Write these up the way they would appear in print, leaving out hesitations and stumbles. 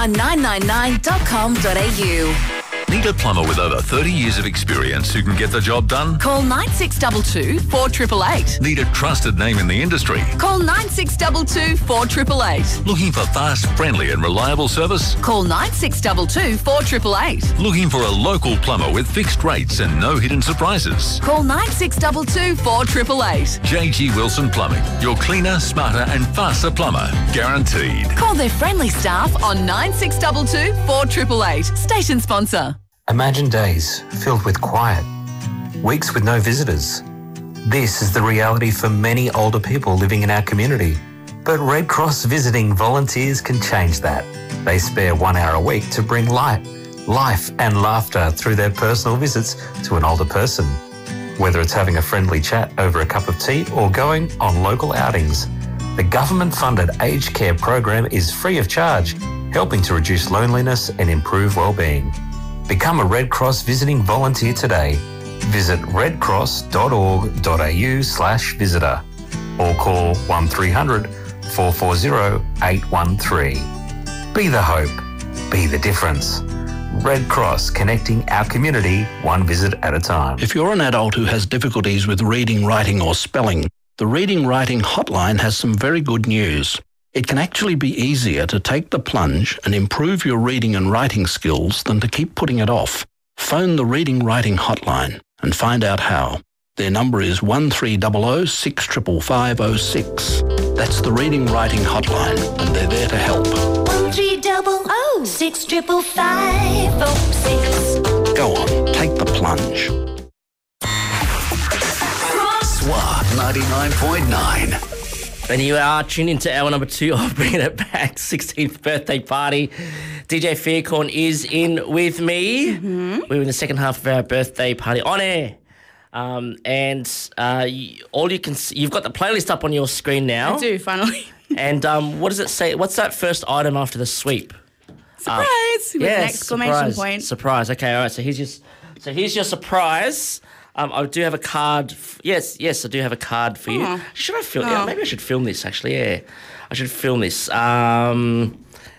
plumber999.com.au. Need a plumber with over 30 years of experience who can get the job done? Call 9622 4888. Need a trusted name in the industry? Call 9622 4888. Looking for fast, friendly and reliable service? Call 9622 4888. Looking for a local plumber with fixed rates and no hidden surprises? Call 9622 4888. JG Wilson Plumbing, your cleaner, smarter and faster plumber. Guaranteed. Call their friendly staff on 9622 4888. Station sponsor. Imagine days filled with quiet, weeks with no visitors. This is the reality for many older people living in our community. But Red Cross visiting volunteers can change that. They spare 1 hour a week to bring light, life and laughter through their personal visits to an older person. Whether it's having a friendly chat over a cup of tea or going on local outings, the government-funded aged care program is free of charge, helping to reduce loneliness and improve well-being. Become a Red Cross visiting volunteer today. Visit redcross.org.au/visitor or call 1300 440 813. Be the hope. Be the difference. Red Cross, connecting our community one visit at a time. If you're an adult who has difficulties with reading, writing or spelling, the Reading Writing Hotline has some very good news. It can actually be easier to take the plunge and improve your reading and writing skills than to keep putting it off. Phone the Reading Writing Hotline and find out how. Their number is 1300 65506. That's the Reading Writing Hotline, and they're there to help. 1300 65506. Go on, take the plunge. SWR 99.9. And you are tuned into hour number 2 of Bringing It Back, 16th birthday party. DJ Fearcorn is in with me. Mm-hmm. We're in the second half of our birthday party on air. All you can see, you've got the playlist up on your screen now. I do, finally. And what does it say? What's that first item after the sweep? Surprise! With an exclamation point. Surprise. Okay, all right. So here's your surprise. I do have a card. Yes, I do have a card for you. Should I film? Yeah, maybe I should film this. Actually, yeah, I should film this. And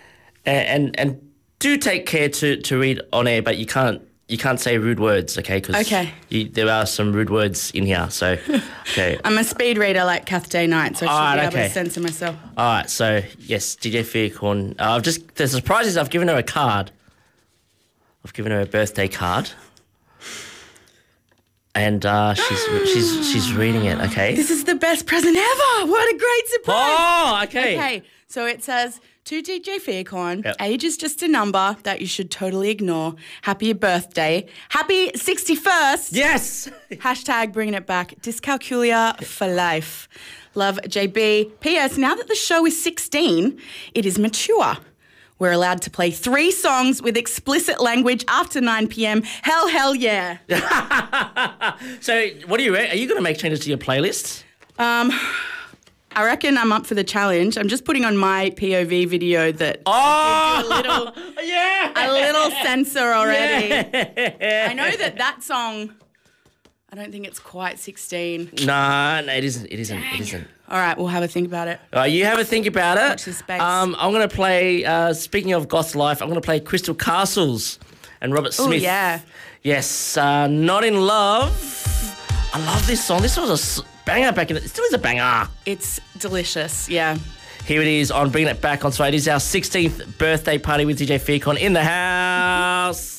do take care to read on air, but you can't say rude words, okay? Because there are some rude words in here. So, okay. I'm a speed reader like Kath Day Knight, so I should be able to censor myself. All right. So yes, DJ Fearcorn. The surprise is I've given her a card. I've given her a birthday card. And she's reading it, okay? This is the best present ever. What a great surprise. Oh, okay. Okay, so it says, to DJ Fearcorn, age is just a number that you should totally ignore. Happy birthday. Happy 61st. Yes. Hashtag bringing it back. Dyscalculia for life. Love, JB. P.S. Now that the show is 16, it is mature. We're allowed to play 3 songs with explicit language after 9 p.m. Hell yeah. So what are you going to make changes to your playlist? I reckon I'm up for the challenge. I'm just putting on my POV video that gives you a little censor already. Yeah. I know that song, I don't think it's quite 16. No, it isn't. All right, we'll have a think about it. You have a think about it. Watch this space. I'm going to play, speaking of Goth's Life, I'm going to play Crystal Castles and Robert Smith. Oh, yeah. Yes, Not in Love. I love this song. This was a banger back in it. Still is a banger. It's delicious, yeah. Here it is on Bringing It Back on Sway. It is our 16th birthday party with DJ Fearcorn in the house.